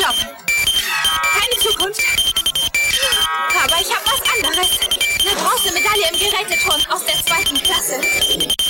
Stopp. Keine Zukunft. Aber ich habe was anderes. Eine Bronzemedaille im Geräteturnen aus der 2. Klasse.